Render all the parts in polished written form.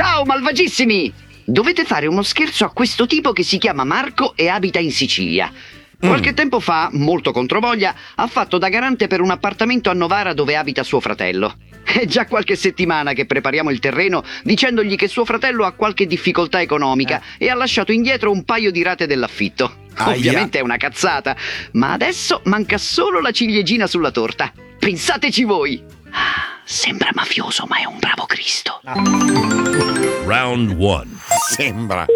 Ciao malvagissimi! Dovete fare uno scherzo a questo tipo che si chiama Marco e abita in Sicilia. Qualche tempo fa, molto controvoglia, ha fatto da garante per un appartamento a Novara dove abita suo fratello. È già qualche settimana che prepariamo il terreno dicendogli che suo fratello ha qualche difficoltà economica e ha lasciato indietro un paio di rate dell'affitto. Ovviamente è una cazzata, ma adesso manca solo la ciliegina sulla torta. Pensateci voi! Sembra mafioso, ma è un bravo Cristo. Round 1. Sembra.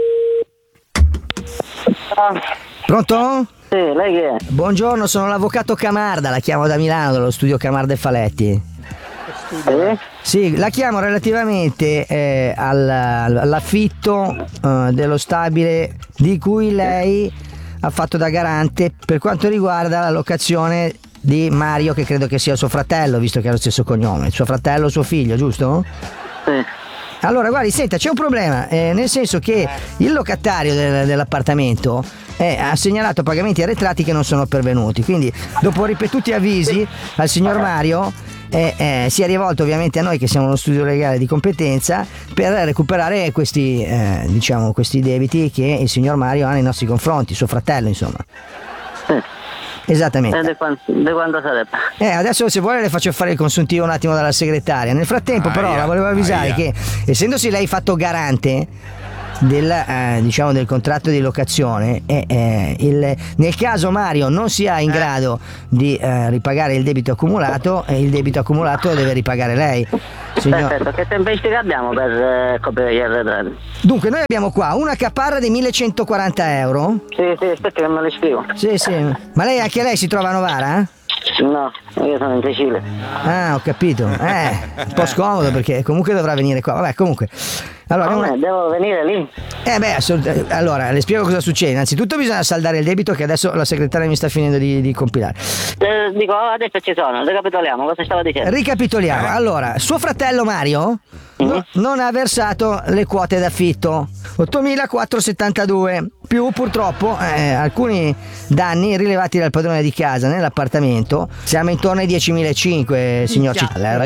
Pronto? Sì, lei chi è? Buongiorno, sono l'avvocato Camarda, la chiamo da Milano, dallo studio Camarda e Faletti. Sì, la chiamo relativamente all'affitto dello stabile di cui lei ha fatto da garante per quanto riguarda la locazione di Mario, che credo che sia suo fratello, visto che ha lo stesso cognome. Suo fratello, suo figlio, giusto? Sì. Allora, guardi, senta, c'è un problema, nel senso che il locatario dell'appartamento ha segnalato pagamenti arretrati che non sono pervenuti, quindi dopo ripetuti avvisi al signor Mario si è rivolto ovviamente a noi che siamo uno studio legale di competenza per recuperare questi debiti che il signor Mario ha nei nostri confronti, suo fratello insomma. Esattamente. Di quanto sarebbe? Adesso se vuole le faccio fare il consuntivo un attimo dalla segretaria. Nel frattempo però la volevo avvisare che essendosi lei fatto garante del contratto di locazione nel caso Mario non sia in grado di ripagare il debito accumulato, il debito accumulato deve ripagare lei. Perfetto, che tempistica abbiamo per coprire gli arretrati? Dunque noi abbiamo qua una caparra di 1140 euro. Sì, aspetta che me li scrivo. Sì. Ma anche lei si trova a Novara? No, io sono in Sicilia. Ah, ho capito. Un po' scomodo perché comunque dovrà venire qua. Vabbè, comunque. Allora, devo venire lì? Allora, le spiego cosa succede. Innanzitutto bisogna saldare il debito che adesso la segretaria mi sta finendo di compilare. Dico, adesso ci sono, ricapitoliamo, cosa stava dicendo? Ricapitoliamo. Allora, suo fratello Mario non ha versato le quote d'affitto, 8.472, più purtroppo alcuni danni rilevati dal padrone di casa nell'appartamento. Siamo intorno ai 10.500, signor Città.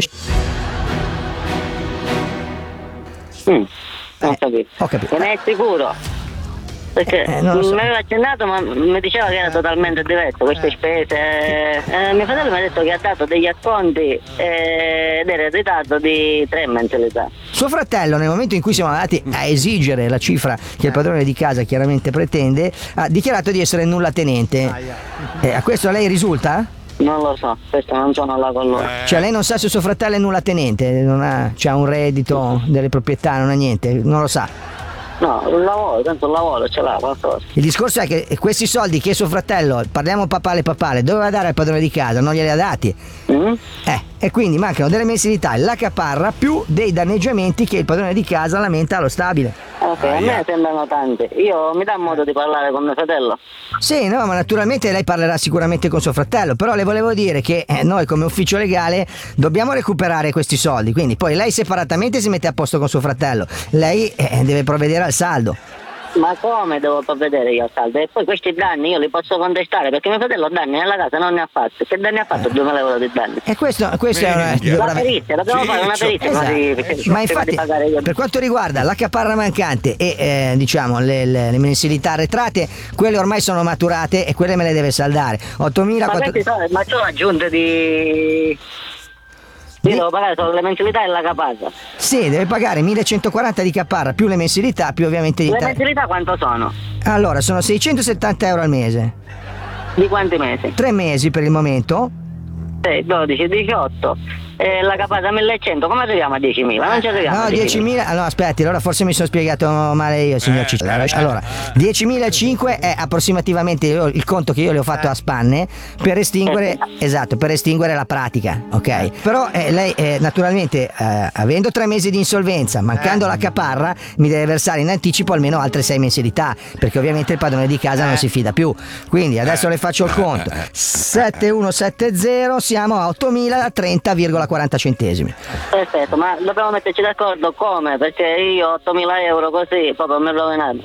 Ho capito. Non è sicuro? Perché non so. mi aveva accennato, ma mi diceva che era totalmente diverso queste spese. Mio fratello mi ha detto che ha dato degli acconti ed era in ritardo di 3 mensilità. Suo fratello, nel momento in cui siamo andati a esigere la cifra che il padrone di casa chiaramente pretende, ha dichiarato di essere nullatenente. A questo a lei risulta? Non lo so, questo non sono là con lui. Cioè lei non sa se suo fratello è nullatenente, non ha un reddito delle proprietà, non ha niente, non lo sa. No, un lavoro, tanto un lavoro ce l'ha qualcosa. Il discorso è che questi soldi che suo fratello, parliamo papale, doveva dare al padrone di casa, non glieli ha dati. E quindi mancano delle mensilità, la caparra più dei danneggiamenti che il padrone di casa lamenta allo stabile. Ok, a me sembrano tanti. Io mi dà modo di parlare con mio fratello? Sì, no, ma naturalmente lei parlerà sicuramente con suo fratello, però le volevo dire che noi come ufficio legale dobbiamo recuperare questi soldi, quindi poi lei separatamente si mette a posto con suo fratello, lei deve provvedere al saldo. Ma come devo provvedere io al saldo? E poi questi danni io li posso contestare perché mio fratello danni nella casa non ne ha fatti. Che danni ha fatto? 2.000 euro di danni. E questo è una... La perizia, dobbiamo fare una perizia. Esatto. Ma infatti per quanto riguarda la caparra mancante e le mensilità arretrate, quelle ormai sono maturate e quelle me le deve saldare. 8.400. Ma c'ho aggiunte di... Io devo pagare solo le mensilità e la caparra. Sì, deve pagare 1.140 di caparra più le mensilità più ovviamente le mensilità quanto sono? Allora sono 670 euro al mese. Di quanti mesi? 3 mesi per il momento. 6, 12, 18 la caparra 1.100, come arriviamo a 10.000? Non ci arriviamo. No, 10.000. Allora aspetti, allora forse mi sono spiegato male io, signor Ciccio. Allora 10.500 è approssimativamente il conto che io le ho fatto a spanne per estinguere la pratica, ok? Però lei naturalmente avendo 3 mesi di insolvenza, mancando la caparra, mi deve versare in anticipo almeno altre 6 mensilità, perché ovviamente il padrone di casa non si fida più. Quindi adesso le faccio il conto. 7170, siamo a 8.030,40 centesimi. Perfetto, ma dobbiamo metterci d'accordo come? Perché io 8.000 euro così proprio mi rovinate.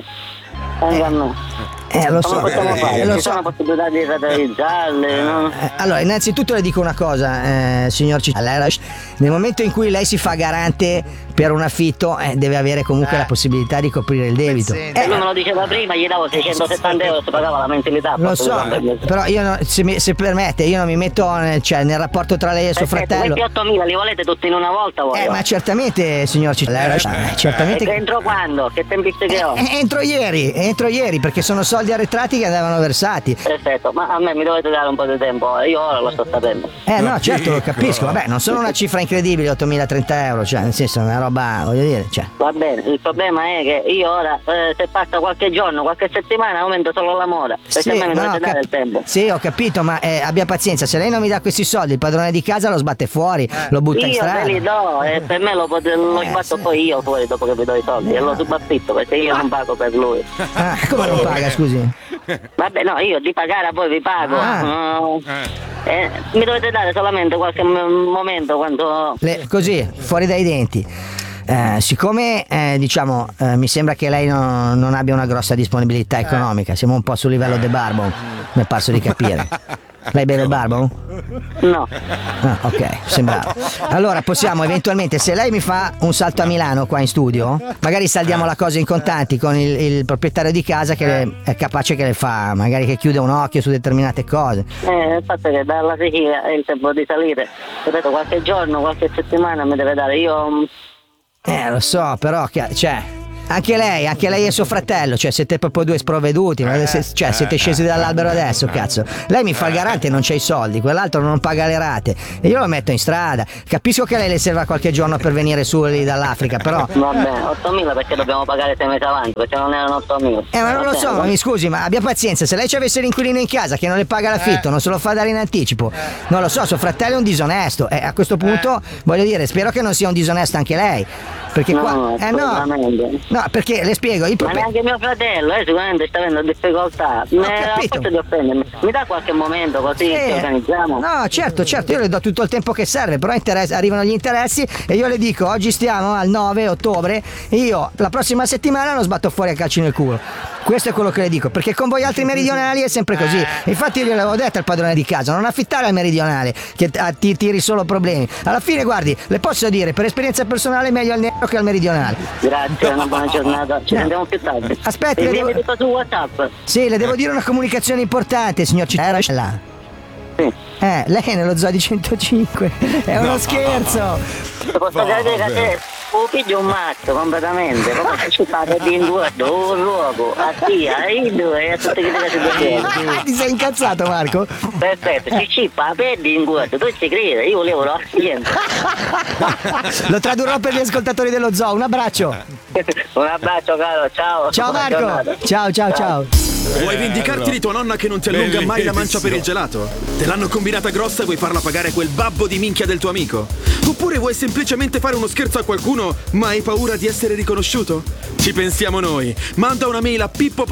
Lo so. Come possiamo fare? Lo Ci so. sono possibilità di rateizzarli, no? Allora, innanzitutto le dico una cosa, signor Ciccio. nel momento in cui lei si fa garante per un affitto, deve avere comunque la possibilità di coprire il debito. Lui me lo diceva prima, gli davo 670 euro, si pagava la mensilità. Lo so, però io se permette, io non mi metto nel rapporto tra lei e suo fratello. 28.000 li volete tutti in una volta voi? Ma certamente, signor certamente. E entro quando? Che tempistiche ho? Entro ieri, perché sono soldi arretrati che andavano versati. Perfetto, ma a me mi dovete dare un po' di tempo, io ora lo sto sapendo. No, certo, lo capisco. Vabbè, non sono una cifra incredibile, 8.030 euro, cioè, nel senso, è una roba, voglio dire, cioè. Va bene, il problema è che io ora, se passa qualche giorno, qualche settimana, aumento solo la mora. Perché a me mi dovete dare il tempo. Sì, ho capito, ma abbia pazienza, se lei non mi dà questi soldi, il padrone di casa lo sbatte fuori, lo butta in strada. Io te li do e per me lo sbatto poi io fuori dopo che vi do i soldi e lo subaffitto perché io non pago per lui. Come non paga, scusi? Vabbè, no, io di pagare a voi vi pago. Mi dovete dare solamente qualche momento quando... Così, fuori dai denti. Siccome diciamo mi sembra che lei non abbia una grossa disponibilità economica, siamo un po' sul livello de Barbon, mi è parso di capire. Lei beve il Barbon? No. Ok, sembrava. Allora possiamo eventualmente, se lei mi fa un salto a Milano qua in studio, magari saldiamo la cosa in contanti con il proprietario di casa che è capace che le fa, magari che chiude un occhio su determinate cose. Il fatto è che dalla Sicilia è il tempo di salire, ripeto, qualche giorno, qualche settimana mi deve dare, io... Lo so, però, cioè... Anche lei e suo fratello, cioè siete proprio due sprovveduti, cioè siete scesi dall'albero adesso, cazzo. Lei mi fa il garante e non c'ha i soldi, quell'altro non paga le rate e io lo metto in strada. Capisco che a lei le serva qualche giorno per venire su lì dall'Africa, però... Va bene, 8.000 perché dobbiamo pagare 6 mesi avanti, perché non erano 8.000. Ma non lo so, ma mi scusi, ma abbia pazienza, se lei ci avesse l'inquilino in casa che non le paga l'affitto, non se lo fa dare in anticipo, non lo so, suo fratello è un disonesto e a questo punto, voglio dire, spero che non sia un disonesto anche lei. Perché no, qua no, perché le spiego ma neanche mio fratello sicuramente sta avendo difficoltà. Forse di offendermi. Mi dà qualche momento così ci organizziamo? No, certo, io le do tutto il tempo che serve, però arrivano gli interessi e io le dico oggi stiamo al 9 ottobre e io la prossima settimana lo sbatto fuori a calci nel culo. Questo è quello che le dico, perché con voi altri meridionali è sempre così. Infatti io gliel'avevo detto al padrone di casa, non affittare al meridionale che ti tiri solo problemi. Alla fine, guardi, le posso dire, per esperienza personale meglio al nero che al meridionale. Grazie, una buona giornata. Ci vediamo più tardi. Aspetti, tutto su WhatsApp. Sì, le devo dire una comunicazione importante, signor Era là. Sì. Lei è nello zoo di 105. È uno scherzo. Posso dire che te piglio un mazzo completamente. Come ci fate di inguardo, un luogo, a tia, i due e a tutte le cose. Ti sei incazzato, Marco? Perfetto, ci cippa, perdi in guardo, tu ci credi, io volevo niente. Lo tradurrò per gli ascoltatori dello zoo, un abbraccio. Un abbraccio caro, ciao. Ciao Marco. Ciao. Vuoi vendicarti di tua nonna che non ti allunga mai la mancia per il gelato? Te l'hanno combinata grossa e vuoi farla pagare quel babbo di minchia del tuo amico? Oppure vuoi semplicemente fare uno scherzo a qualcuno ma hai paura di essere riconosciuto? Ci pensiamo noi. Manda una mail a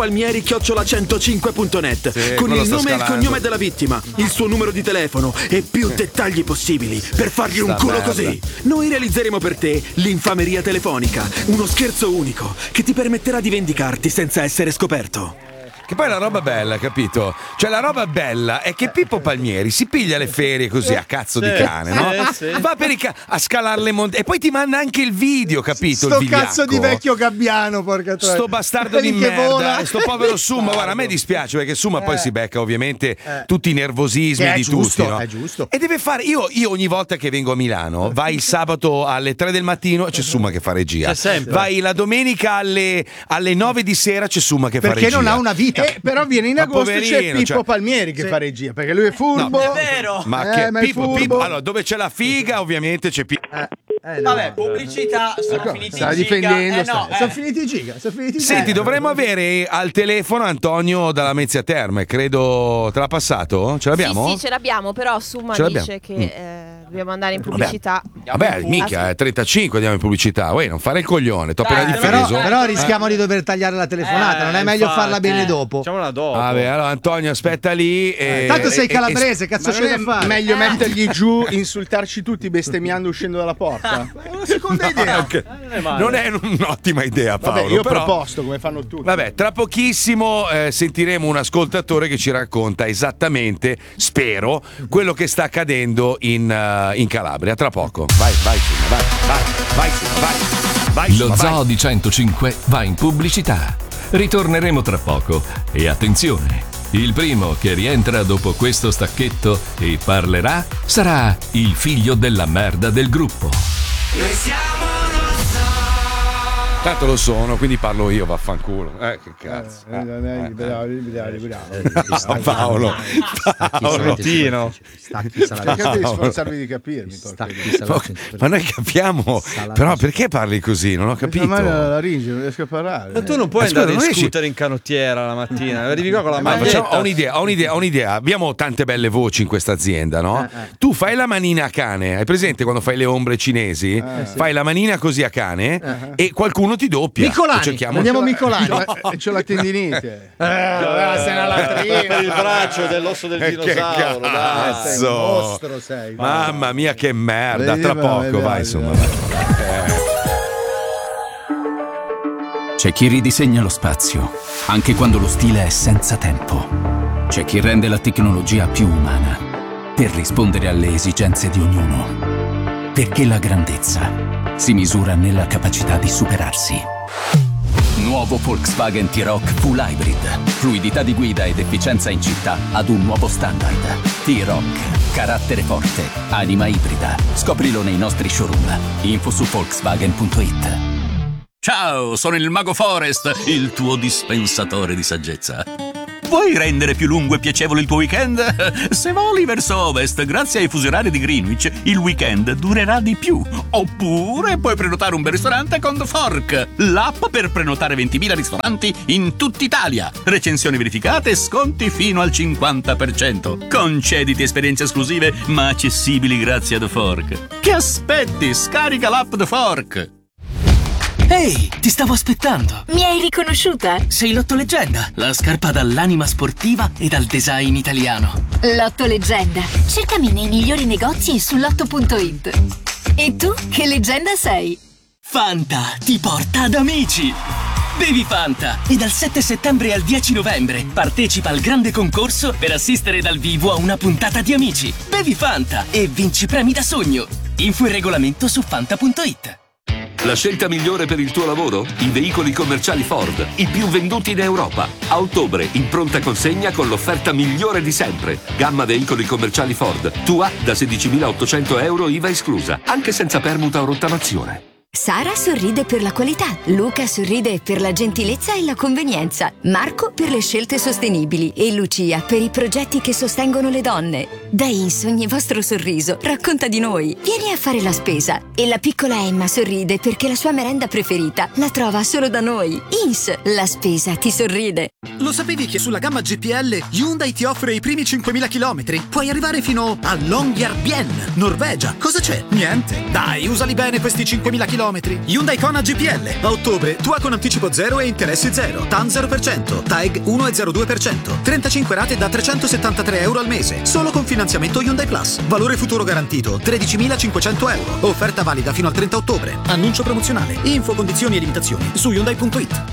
pippopalmieri@105.net con il nome e il cognome della vittima, il suo numero di telefono e più dettagli possibili per fargli un culo così. Noi realizzeremo per te l'infameria telefonica, uno scherzo unico che ti permetterà di vendicarti senza essere scoperto. Che poi la roba bella, capito? Cioè la roba bella è che Pippo Palmieri si piglia le ferie così a cazzo di cane, no? Va per a scalare le montagne e poi ti manda anche il video, capito? Sto il vigliacco. cazzo di vecchio gabbiano, porca troia. Sto bastardo di merda, sto povero Summa, guarda, a me dispiace perché Summa poi si becca ovviamente tutti i nervosismi di giusto, tutti, no? È giusto. E deve fare, io ogni volta che vengo a Milano, vai il sabato alle 3 del mattino, c'è Summa che fa regia. C'è sempre. Vai la domenica alle 9 di sera, c'è Summa che fa regia. Perché non ha una vita. Però viene in agosto c'è Pippo cioè... Palmieri che fa regia, perché lui è furbo. No, è vero. Ma che ma Pippo, allora dove c'è la figa ovviamente c'è Pippo. No. Vabbè, pubblicità, sono finiti sta i giga. difendendo. No, Sono finiti i giga. Senti, dovremmo avere al telefono Antonio dalla Mezzia Terme, credo. Te l'ha passato? Ce l'abbiamo? Sì, ce l'abbiamo, però Summa dice che dobbiamo andare in pubblicità. Vabbè, mica, 35 andiamo in pubblicità. Uè, non fare il coglione, t'ho appena difeso. Però rischiamo di dover tagliare la telefonata, non è meglio farla bene dopo? Facciamola dopo. Vabbè, allora Antonio aspetta lì tanto sei calabrese, cazzo c'è da fare? Meglio mettergli giù, insultarci tutti bestemmiando uscendo dalla porta. Una seconda idea. Okay. Non è un'ottima idea, Paolo. Vabbè, io però... proposto come fanno tutti. Vabbè, tra pochissimo sentiremo un ascoltatore che ci racconta esattamente, spero, quello che sta accadendo in in Calabria. Tra poco. Vai, Suma, vai. Lo Zoo di 105 va in pubblicità. Ritorneremo tra poco. E attenzione, il primo che rientra dopo questo stacchetto e parlerà sarà il figlio della merda del gruppo. Noi siamo Tanto lo sono, quindi parlo io, vaffanculo. Che cazzo. Paolo. Paolino. Cercate di sforzarvi di capirmi. Ma noi capiamo, però perché parli così? Non ho capito. Ma la ringe, non riesco a parlare. Ma tu non puoi andare in scooter in canottiera la mattina. Arrivi qua con la maglietta. Ho un'idea. Abbiamo tante belle voci in questa azienda, no? Tu fai la manina a cane. Hai presente quando fai le ombre cinesi? Fai la manina così a cane e qualcuno ti doppia. Micolani. Andiamo Micolani. C'ho la tendinite. Sei una latrina per il braccio dell'osso del dinosauro. Cazzo. Mostro sei. Mamma mia, che merda. Tra poco, vai, insomma. C'è chi ridisegna lo spazio, anche quando lo stile è senza tempo. C'è chi rende la tecnologia più umana, per rispondere alle esigenze di ognuno. Perché la grandezza si misura nella capacità di superarsi. Nuovo Volkswagen T-Roc Full Hybrid. Fluidità di guida ed efficienza in città ad un nuovo standard. T-Roc. Carattere forte. Anima ibrida. Scoprilo nei nostri showroom. Info su Volkswagen.it. Ciao, sono il Mago Forest, il tuo dispensatore di saggezza. Vuoi rendere più lungo e piacevole il tuo weekend? Se voli verso ovest, grazie ai fusi orari di Greenwich, il weekend durerà di più. Oppure puoi prenotare un bel ristorante con The Fork, l'app per prenotare 20.000 ristoranti in tutta Italia. Recensioni verificate e sconti fino al 50%. Concediti esperienze esclusive ma accessibili grazie a The Fork. Che aspetti? Scarica l'app The Fork! Ehi, ti stavo aspettando. Mi hai riconosciuta? Sei Lotto Leggenda, la scarpa dall'anima sportiva e dal design italiano. Lotto Leggenda. Cercami nei migliori negozi e su lotto.it. E tu che leggenda sei? Fanta ti porta ad amici. Bevi Fanta e dal 7 settembre al 10 novembre partecipa al grande concorso per assistere dal vivo a una puntata di Amici. Bevi Fanta e vinci premi da sogno. Info e regolamento su fanta.it. La scelta migliore per il tuo lavoro? I veicoli commerciali Ford, i più venduti in Europa. A ottobre, in pronta consegna con l'offerta migliore di sempre. Gamma veicoli commerciali Ford. Tua da 16.800 euro IVA esclusa, anche senza permuta o rottamazione. Sara sorride per la qualità, Luca sorride per la gentilezza e la convenienza, Marco per le scelte sostenibili e Lucia per i progetti che sostengono le donne. Da Ins ogni vostro sorriso racconta di noi. Vieni a fare la spesa. E la piccola Emma sorride perché la sua merenda preferita la trova solo da noi. Ins, la spesa ti sorride. Lo sapevi che sulla gamma GPL Hyundai ti offre i primi 5.000 chilometri? Puoi arrivare fino a Longyearbyen, Norvegia. Cosa c'è? Niente. Dai, usali bene questi 5.000 chilometri. Hyundai Kona GPL. A ottobre, tua con anticipo 0 e interessi 0. TAN 0%. TAEG 1,02%. 35 rate da 373 euro al mese. Solo con finanziamento Hyundai Plus. Valore futuro garantito 13.500 euro. Offerta valida fino al 30 ottobre. Annuncio promozionale. Info, condizioni e limitazioni su Hyundai.it.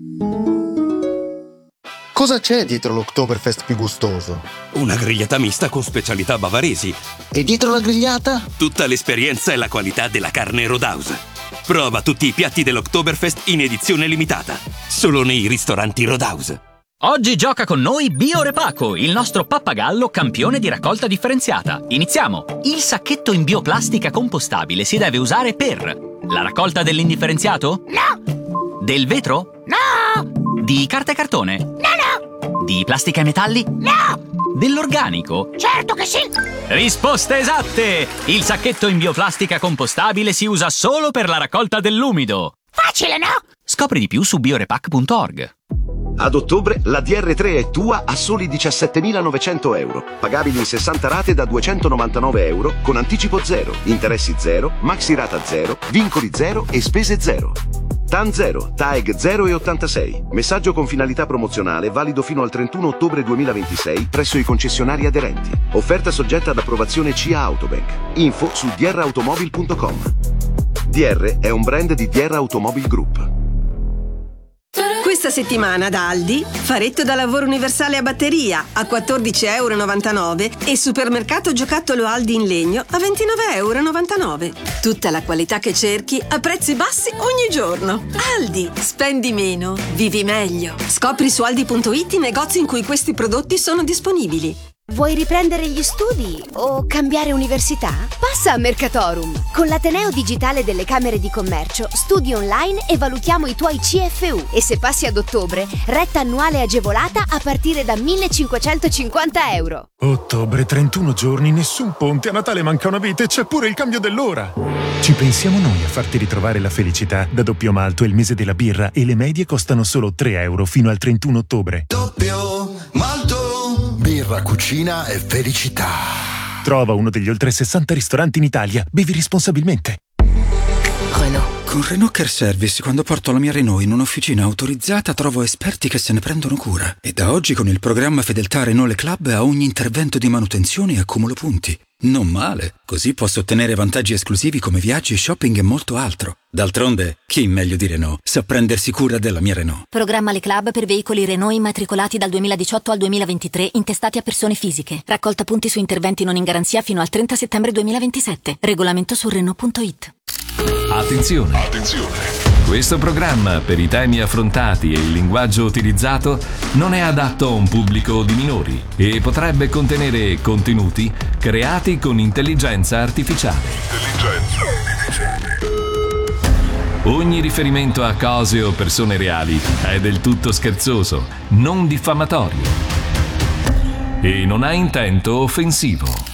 Cosa c'è dietro l'Oktoberfest più gustoso? Una grigliata mista con specialità bavaresi. E dietro la grigliata? Tutta l'esperienza e la qualità della carne Roadhouse. Prova tutti i piatti dell'Oktoberfest in edizione limitata. Solo nei ristoranti Roadhouse. Oggi gioca con noi Biorepaco, il nostro pappagallo campione di raccolta differenziata. Iniziamo! Il sacchetto in bioplastica compostabile si deve usare per la raccolta dell'indifferenziato? No! Del vetro? No! Di carta e cartone? No! Di plastica e metalli? No! Dell'organico? Certo che sì! Risposte esatte! Il sacchetto in bioplastica compostabile si usa solo per la raccolta dell'umido. Facile, no? Scopri di più su biorepac.org. Ad ottobre la DR3 è tua a soli 17.900 euro, pagabili in 60 rate da 299 euro con anticipo 0, interessi 0, maxi rata 0, vincoli 0 e spese 0. TAN 0, TAEG 0,86. Messaggio con finalità promozionale valido fino al 31 ottobre 2026 presso i concessionari aderenti. Offerta soggetta ad approvazione CIA Autobank. Info su drautomobil.com. DR è un brand di DR Automobile Group. Questa settimana da Aldi, faretto da lavoro universale a batteria a 14,99 € e supermercato giocattolo Aldi in legno a 29,99 €. Tutta la qualità che cerchi a prezzi bassi ogni giorno. Aldi, spendi meno, vivi meglio. Scopri su aldi.it i negozi in cui questi prodotti sono disponibili. Vuoi riprendere gli studi o cambiare università? Passa a Mercatorum! Con l'Ateneo Digitale delle Camere di Commercio studi online e valutiamo i tuoi CFU e se passi ad ottobre, retta annuale agevolata a partire da 1.550 €. Ottobre, 31 giorni, nessun ponte, a Natale manca una vita e c'è pure il cambio dell'ora. Ci pensiamo noi a farti ritrovare la felicità. Da Doppio Malto è il mese della birra e le medie costano solo 3 € fino al 31 ottobre. Doppio Malto. Birra, cucina e felicità. Trova uno degli oltre 60 ristoranti in Italia. Bevi responsabilmente. Renault. Con Renault Care Service, quando porto la mia Renault in un'officina autorizzata, trovo esperti che se ne prendono cura. E da oggi con il programma Fedeltà Renault Le Club a ogni intervento di manutenzione accumulo punti. Non male, così posso ottenere vantaggi esclusivi come viaggi, shopping e molto altro. D'altronde, chi meglio di Renault sa prendersi cura della mia Renault. Programma Le Club per veicoli Renault immatricolati dal 2018 al 2023 intestati a persone fisiche. Raccolta punti su interventi non in garanzia fino al 30 settembre 2027. Regolamento su Renault.it. Attenzione! Questo programma, per i temi affrontati e il linguaggio utilizzato, non è adatto a un pubblico di minori e potrebbe contenere contenuti creati con intelligenza artificiale. Ogni riferimento a cose o persone reali è del tutto scherzoso, non diffamatorio e non ha intento offensivo.